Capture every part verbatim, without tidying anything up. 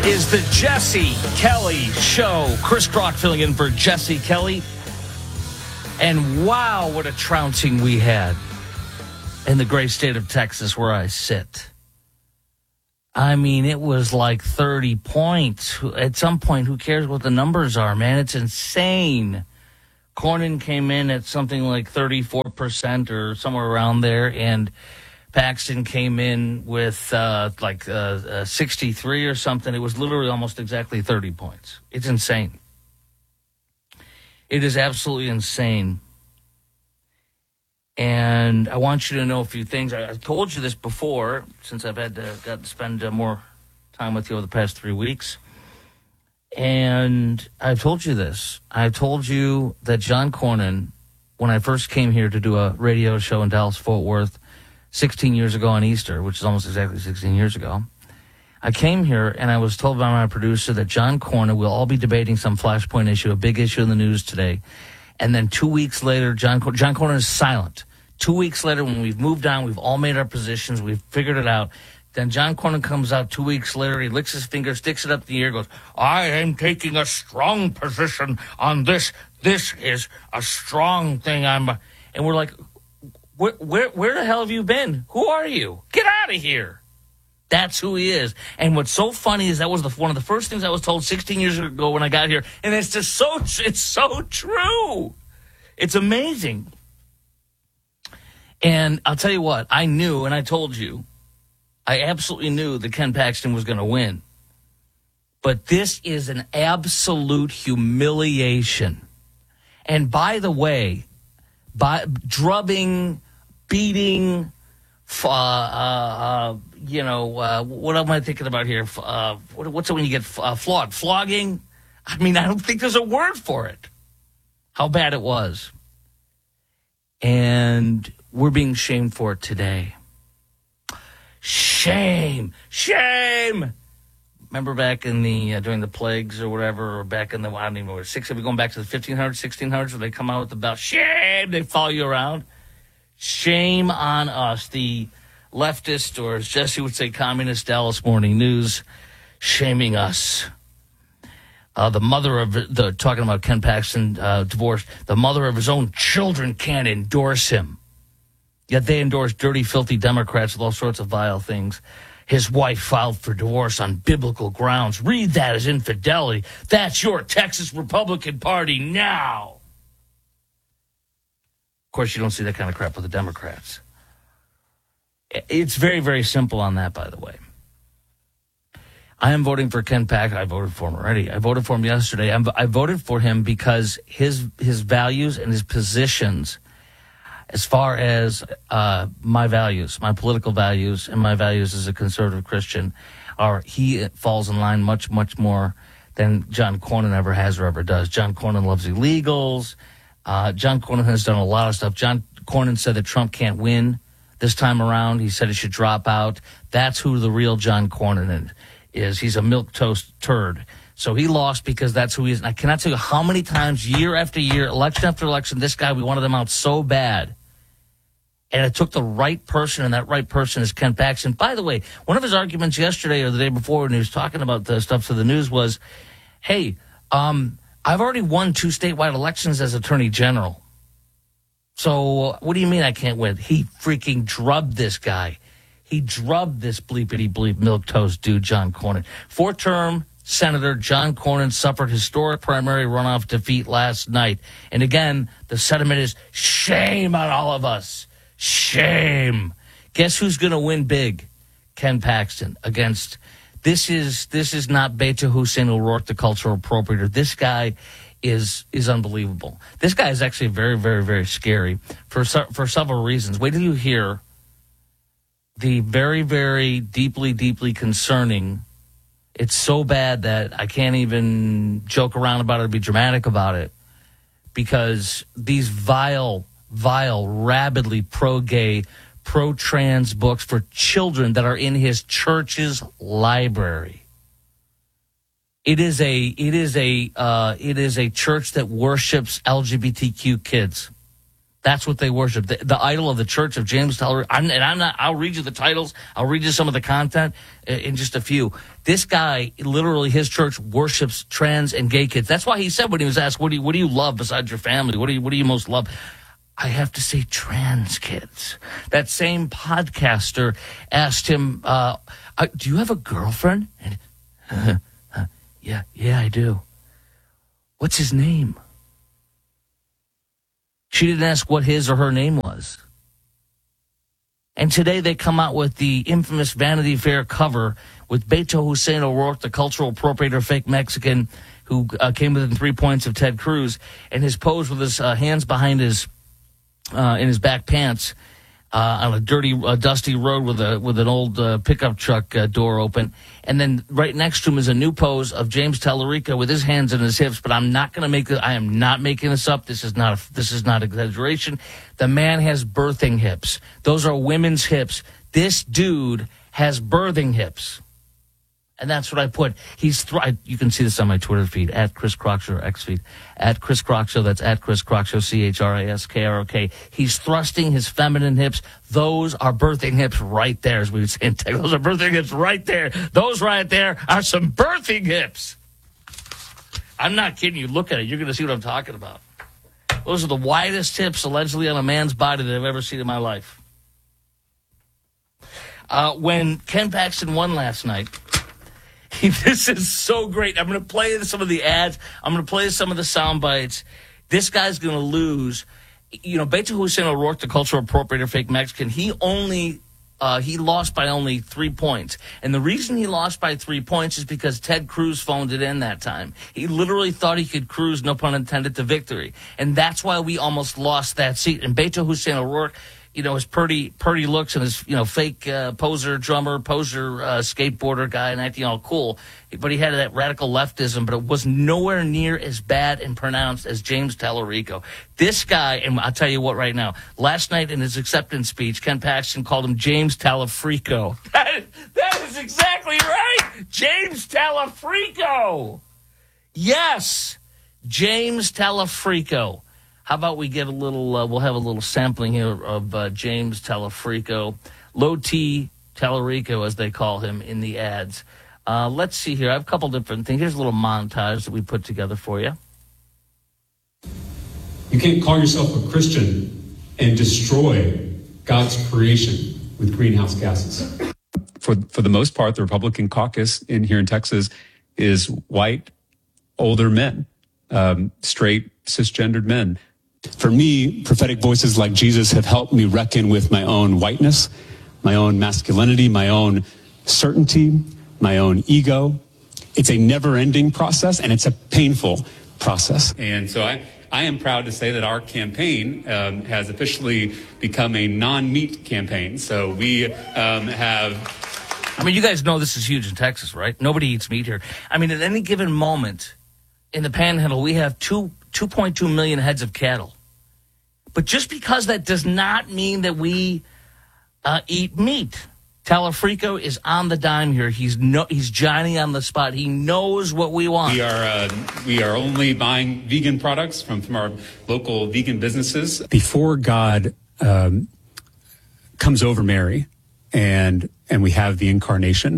is the Jesse Kelly Show. Chris Crock filling in for Jesse Kelly. And wow, what a trouncing we had in the great state of Texas where I sit. I mean, it was like thirty points. At some point, who cares what the numbers are, man? It's insane. Cornyn came in at something like thirty-four percent or somewhere around there, and Paxton came in with uh, like uh, uh, sixty-three or something. It was literally almost exactly thirty points. It's insane. It is absolutely insane. And I want you to know a few things. I, I told you this before, since I've had to, got to spend uh, more time with you over the past three weeks. And I've told you this. I've told you that John Cornyn, when I first came here to do a radio show in Dallas-Fort Worth sixteen years ago on Easter, which is almost exactly sixteen years ago, I came here and I was told by my producer that John Cornyn will all be debating some flashpoint issue, a big issue in the news today. And then two weeks later, John, John Cornyn is silent. Two weeks later, when we've moved on, we've all made our positions, we've figured it out. Then John Cornyn comes out two weeks later, he licks his finger, sticks it up in the air, goes, I am taking a strong position on this. This is a strong thing. I'm, and we're like, where, where, where the hell have you been? Who are you? Get out of here. That's who he is. And what's so funny is that was the, one of the first things I was told sixteen years ago when I got here. And it's just so, it's so true. It's amazing. And I'll tell you what, I knew, and I told you, I absolutely knew that Ken Paxton was going to win. But this is an absolute humiliation. And by the way, by drubbing, beating, uh, uh, you know, uh, what am I thinking about here? Uh, what, what's it when you get uh, flogged? Flogging? I mean, I don't think there's a word for it. How bad it was. And we're being shamed for it today. Shame, shame. Remember back in the, uh, during the plagues or whatever, or back in the, I don't even know, six, are we going back to the fifteen hundreds, sixteen hundreds, where they come out with the bell, shame, they follow you around. Shame on us, the leftist, or as Jesse would say, communist Dallas Morning News, shaming us. Uh, the mother of, the talking about Ken Paxton uh, divorce, the mother of his own children can't endorse him. Yet they endorse dirty, filthy Democrats with all sorts of vile things. His wife filed for divorce on biblical grounds. Read that as infidelity. That's your Texas Republican Party now. Of course, you don't see that kind of crap with the Democrats. It's very, very simple on that, by the way. I am voting for Ken Paxton. I voted for him already. I voted for him yesterday. I'm, I voted for him because his his values and his positions, as far as uh, my values, my political values, and my values as a conservative Christian, are he falls in line much, much more than John Cornyn ever has or ever does. John Cornyn loves illegals. Uh, John Cornyn has done a lot of stuff. John Cornyn said that Trump can't win this time around. He said he should drop out. That's who the real John Cornyn is. He's a milquetoast turd. So he lost because that's who he is. And I cannot tell you how many times, year after year, election after election, this guy, we wanted him out so bad. And it took the right person, and that right person is Ken Paxton. By the way, one of his arguments yesterday or the day before when he was talking about the stuff to the news was, hey, um, I've already won two statewide elections as attorney general. So what do you mean I can't win? He freaking drubbed this guy. He drubbed this bleepity-bleep milquetoast dude, John Cornyn. Four-term Senator John Cornyn suffered historic primary runoff defeat last night. And again, the sentiment is shame on all of us. Shame. Guess who's going to win big? Ken Paxton against, this is this is not Beto Hussein O'Rourke, the cultural appropriator. This guy is is unbelievable. This guy is actually very, very, very scary for for several reasons. Wait till you hear the very, very deeply, deeply concerning. It's so bad that I can't even joke around about it or be dramatic about it, because these vile, vile, rabidly pro-gay, pro-trans books for children that are in his church's library. It is a, it is a, uh, it is a church that worships L G B T Q kids. That's what they worship. The, the idol of the Church of James Tallarico. I'm, and I'm not. I'll read you the titles. I'll read you some of the content in, in just a few. This guy, literally, his church worships trans and gay kids. That's why he said when he was asked, "What do you, what do you love besides your family? What do you, what do you most love?" I have to say, trans kids. That same podcaster asked him, uh, "Do you have a girlfriend?" And, uh, uh, yeah, yeah, I do. What's his name? She didn't ask what his or her name was. And today they come out with the infamous Vanity Fair cover with Beto Hussein O'Rourke, the cultural appropriator, fake Mexican, who uh, came within three points of Ted Cruz, and his pose with his uh, hands behind his, uh, in his back pants, uh, on a dirty, uh, dusty road with a with an old uh, pickup truck uh, door open. And then right next to him is a new pose of James Tallarico with his hands in his hips. But I'm not going to make it. I am not making this up. This is not a, this is not exaggeration. The man has birthing hips. Those are women's hips. This dude has birthing hips. And that's what I put. He's th- I, you can see this on my Twitter feed, at Chris Crock Show, X feed, at Chris Crock Show. That's at Chris Crock Show, C H R I S K R O K. He's thrusting his feminine hips. Those are birthing hips right there, as we would say in tech. Those are birthing hips right there. Those right there are some birthing hips. I'm not kidding you. Look at it. You're going to see what I'm talking about. Those are the widest hips allegedly on a man's body that I've ever seen in my life. Uh, when Ken Paxton won last night, this is so great. I'm going to play some of the ads. I'm going to play some of the sound bites. This guy's going to lose. You know, Beto Hussein O'Rourke, the cultural appropriator, fake Mexican, he only uh, he lost by only three points. And the reason he lost by three points is because Ted Cruz phoned it in that time. He literally thought he could cruise, no pun intended, to victory. And that's why we almost lost that seat. And Beto Hussein O'Rourke, you know, his pretty, pretty looks and his, you know, fake uh, poser, drummer, poser, uh, skateboarder guy and acting all cool. But he had that radical leftism, but it was nowhere near as bad and pronounced as James Tallarico. This guy, and I'll tell you what right now, last night in his acceptance speech, Ken Paxton called him James Tallafrico. That is, that is exactly right! James Tallafrico! Yes! James Tallafrico. How about we get a little, uh, we'll have a little sampling here of uh, James Tallafrico, Low T Tallarico, as they call him in the ads. Uh, let's see here. I have a couple different things. Here's a little montage that we put together for you. You can't call yourself a Christian and destroy God's creation with greenhouse gases. For, for the most part, the Republican caucus in here in Texas is white, older men, um, straight, cisgendered men. For me, prophetic voices like Jesus have helped me reckon with my own whiteness, my own masculinity, my own certainty, my own ego. It's a never-ending process, and it's a painful process. And so I, I am proud to say that our campaign um, has officially become a non-meat campaign. So we um, have... I mean, you guys know this is huge in Texas, right? Nobody eats meat here. I mean, at any given moment in the Panhandle, we have two, two point two million heads of cattle. But just because that does not mean that we uh, eat meat. Tallafrico is on the dime here. He's no, he's Johnny on the spot. He knows what we want. We are uh, we are only buying vegan products from, from our local vegan businesses. Before God um, comes over Mary and and we have the incarnation,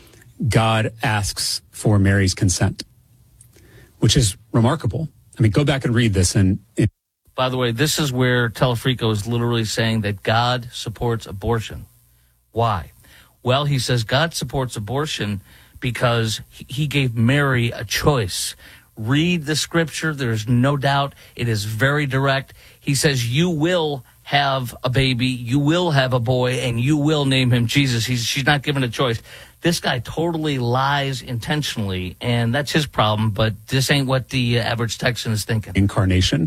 God asks for Mary's consent, which is remarkable. I mean, go back and read this. And by the way, this is where Tallafrico is literally saying that God supports abortion. Why? Well, he says God supports abortion because he gave Mary a choice. Read the scripture. There's no doubt. It is very direct. He says, you will have a baby, you will have a boy, and you will name him Jesus. He's, she's not given a choice. This guy totally lies intentionally, and that's his problem, but this ain't what the average Texan is thinking. Incarnation,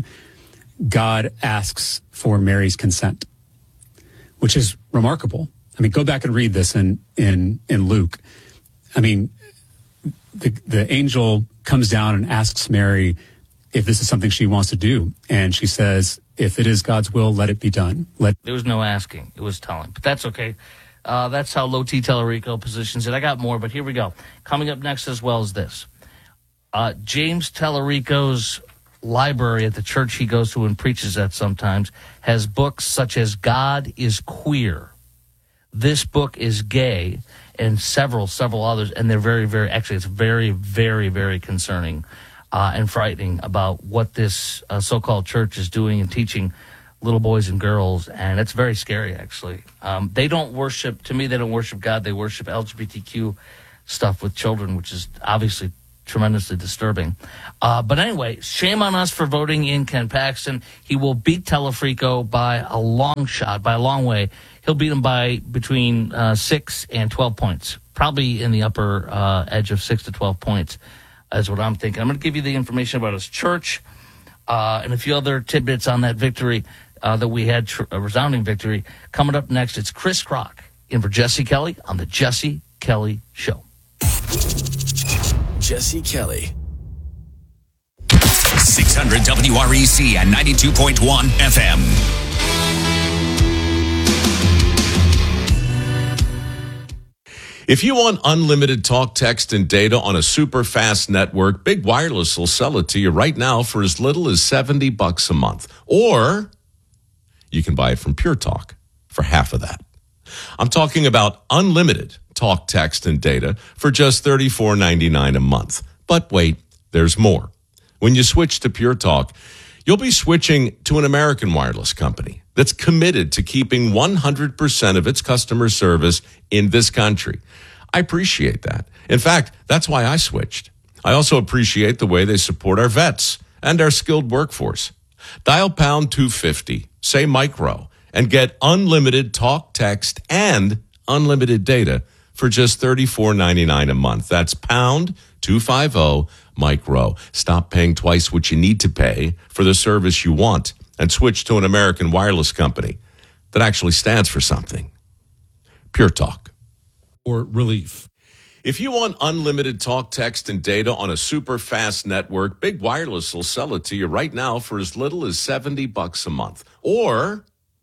God asks for Mary's consent, which is remarkable. I mean, go back and read this in, in, in Luke. I mean, the, the angel comes down and asks Mary if this is something she wants to do. And she says, if it is God's will, let it be done. Let There was no asking. It was telling. But that's okay. Uh, that's how Low T Tallarico positions it. I got more, but here we go. Coming up next as well as this. Uh, James Tallarico's library at the church he goes to and preaches at sometimes has books such as God is Queer. This book is gay, and several, several others, and they're very, very, actually, it's very, very, very concerning uh, and frightening about what this uh, so-called church is doing and teaching little boys and girls, and it's very scary, actually. Um, they don't worship, to me, they don't worship God, they worship L G B T Q stuff with children, which is obviously tremendously disturbing. Uh, but anyway, shame on us for voting in Ken Paxton. He will beat Telefrico by a long shot, by a long way. He'll beat him by between uh, six and twelve points, probably in the upper uh, edge of six to twelve points, is what I'm thinking. I'm going to give you the information about his church uh, and a few other tidbits on that victory uh, that we had, tr- a resounding victory. Coming up next, it's Chris Crock in for Jesse Kelly on the Jesse Kelly Show. Jesse Kelly. six hundred W R E C and ninety-two point one F M. If you want unlimited talk, text, and data on a super fast network, Big Wireless will sell it to you right now for as little as seventy bucks a month. Or you can buy it from Pure Talk for half of that. I'm talking about unlimited talk, text, and data for just thirty-four ninety-nine a month. But wait, there's more. When you switch to Pure Talk, you'll be switching to an American wireless company that's committed to keeping one hundred percent of its customer service in this country. I appreciate that. In fact, that's why I switched. I also appreciate the way they support our vets and our skilled workforce. Dial pound two fifty, say micro, and get unlimited talk, text, and unlimited data for just thirty-four ninety-nine a month. That's pound two fifty micro. Stop paying twice what you need to pay for the service you want and switch to an American wireless company that actually stands for something. Pure Talk. Or relief. If you want unlimited talk, text, and data on a super fast network, Big Wireless will sell it to you right now for as little as seventy bucks a month. Or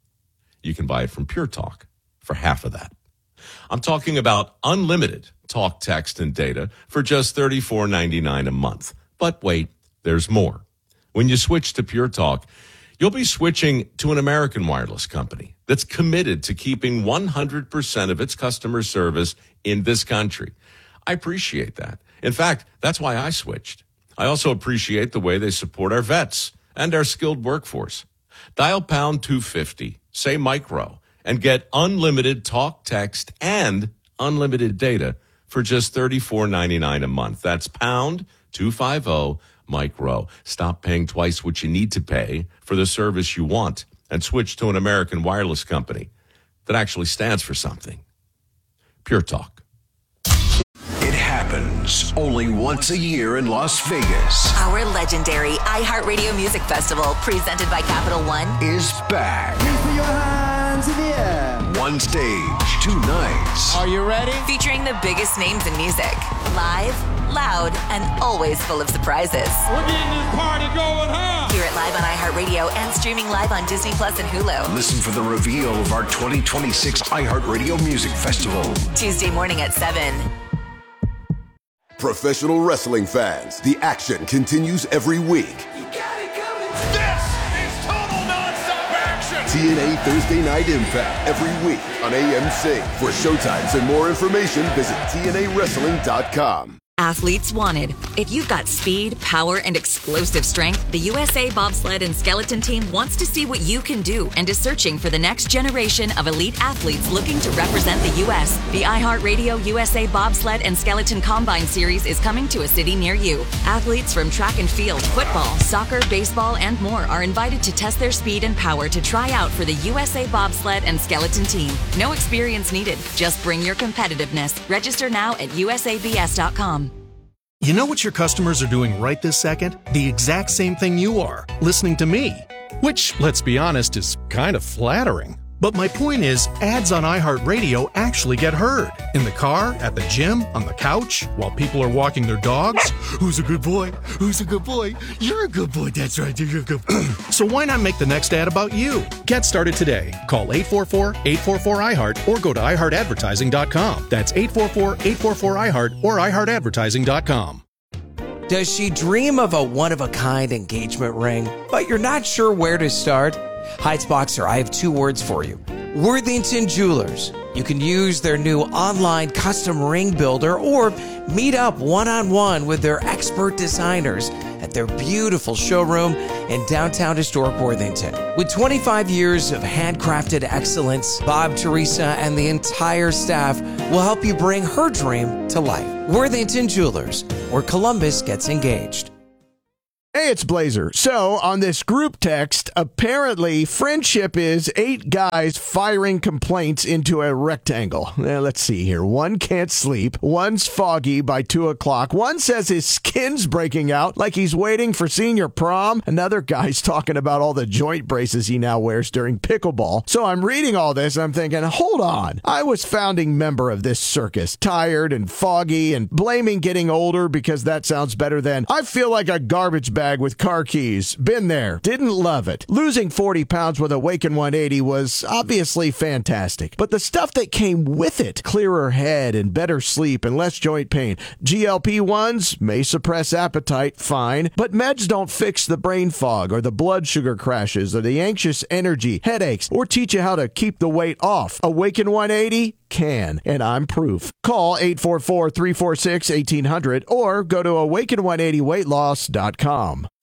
you can buy it from Pure Talk for half of that. I'm talking about unlimited talk, text, and data for just thirty-four ninety-nine a month. But wait, there's more. When you switch to Pure Talk, you'll be switching to an American wireless company that's committed to keeping one hundred percent of its customer service in this country. I appreciate that. In fact, that's why I switched. I also appreciate the way they support our vets and our skilled workforce. Dial pound two fifty, say micro, and get unlimited talk, text, and unlimited data for just thirty-four ninety-nine a month. That's pound two fifty micro. Stop paying twice what you need to pay for the service you want and switch to an American wireless company that actually stands for something. Pure Talk. It happens only once a year in Las Vegas. Our legendary iHeartRadio Music Festival, presented by Capital One, Is back. Put your hands in the air. One stage, two nights. Are you ready? featuring the biggest names in music. Live, loud, and always full of surprises. We're getting this party going, huh? Hear it live on iHeartRadio and streaming live on Disney Plus and Hulu. Listen for the reveal of our twenty twenty-six iHeartRadio Music Festival. Tuesday morning at seven. Professional wrestling fans, the action continues every week. You got it coming. This is total nonstop action. T N A Thursday Night Impact every week on A M C. For showtimes and more information, visit T N A wrestling dot com. Athletes wanted. If you've got speed, power, and explosive strength, the U S A Bobsled and Skeleton Team wants to see what you can do and is searching for the next generation of elite athletes looking to represent the U S. The iHeartRadio U S A Bobsled and Skeleton Combine Series is coming to a city near you. Athletes from track and field, football, soccer, baseball, and more are invited to test their speed and power to try out for the U S A Bobsled and Skeleton Team. No experience needed. Just bring your competitiveness. Register now at U S A B S dot com. You know what your customers are doing right this second? The exact same thing you are, listening to me. Which, let's be honest, is kind of flattering. But my point is, ads on iHeartRadio actually get heard. In the car, at the gym, on the couch, while people are walking their dogs. Who's a good boy? Who's a good boy? You're a good boy, that's right, you're a good boy. So why not make the next ad about you? Get started today. Call eight four four, eight four four, I heart or go to i heart advertising dot com. That's eight four four, eight four four, I heart or i heart advertising dot com. Does she dream of a one-of-a-kind engagement ring, but you're not sure where to start? Heights Boxer, I have two words for you. Worthington Jewelers. You can use their new online custom ring builder or meet up one-on-one with their expert designers at their beautiful showroom in downtown historic Worthington. With twenty-five years of handcrafted excellence, Bob, Teresa, and the entire staff will help you bring her dream to life. Worthington Jewelers, where Columbus gets engaged. Hey, it's Blazer. So, on this group text, apparently friendship is eight guys firing complaints into a rectangle. Now, let's see here. One can't sleep. One's foggy by two o'clock. One says his skin's breaking out like he's waiting for senior prom. Another guy's talking about all the joint braces he now wears during pickleball. So, I'm reading all this and I'm thinking, hold on. I was founding member of this circus, tired and foggy and blaming getting older because that sounds better than I feel like a garbage bag with car keys. Been there. Didn't love it. Losing forty pounds with Awaken one eighty was obviously fantastic. But the stuff that came with it, clearer head and better sleep and less joint pain. G L P ones may suppress appetite, fine. But meds don't fix the brain fog or the blood sugar crashes or the anxious energy, headaches, or teach you how to keep the weight off. Awaken one eighty can, and I'm proof. Call eight four four, three four six, one eight hundred or go to awaken one eighty weight loss dot com.